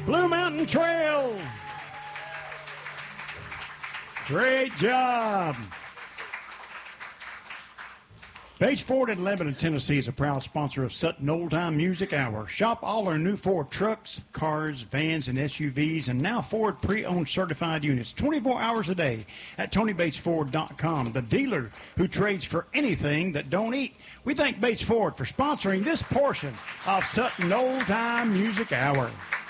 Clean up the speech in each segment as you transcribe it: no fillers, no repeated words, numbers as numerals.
Blue Mountain Trail. Great job. Bates Ford in Lebanon, Tennessee is a proud sponsor of Sutton Old Time Music Hour. Shop all our new Ford trucks, cars, vans, and SUVs, and now Ford pre-owned certified units 24 hours a day at TonyBatesFord.com, the dealer who trades for anything that don't eat. We thank Bates Ford for sponsoring this portion of Sutton Old Time Music Hour.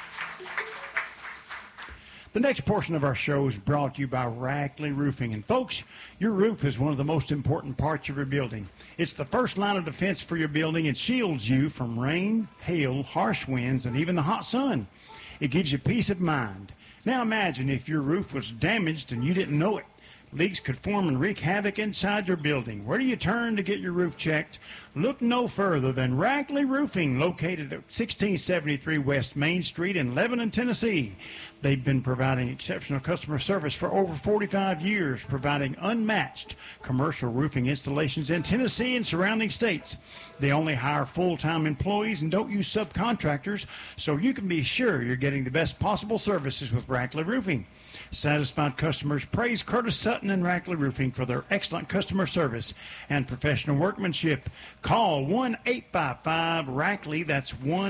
The next portion of our show is brought to you by Rackley Roofing. And folks, your roof is one of the most important parts of your building. It's the first line of defense for your building. It shields you from rain, hail, harsh winds, and even the hot sun. It gives you peace of mind. Now imagine if your roof was damaged and you didn't know it. Leaks could form and wreak havoc inside your building. Where do you turn to get your roof checked? Look no further than Rackley Roofing, located at 1673 West Main Street in Lebanon, Tennessee. They've been providing exceptional customer service for over 45 years, providing unmatched commercial roofing installations in Tennessee and surrounding states. They only hire full-time employees and don't use subcontractors, so you can be sure you're getting the best possible services with Rackley Roofing. Satisfied customers praise Curtis Sutton and Rackley Roofing for their excellent customer service and professional workmanship. Call 1-855-RACKLEY, that's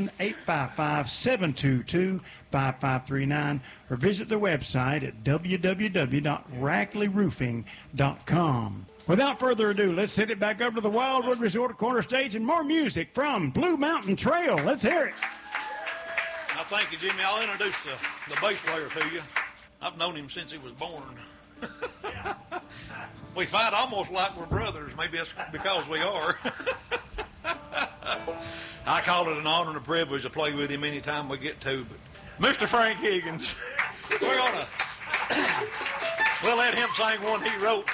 1-855-722-5539, or visit their website at www.rackleyroofing.com. Without further ado, let's send it back over to the Wildwood Resort at Corner Stage and more music from Blue Mountain Trail. Let's hear it. Now, thank you, Jimmy. I'll introduce the bass player to you. I've known him since he was born. We fight almost like we're brothers. Maybe that's because we are. I call it an honor and a privilege to play with him anytime we get to. But Mr. Frank Higgins, we'll let him sing one he wrote.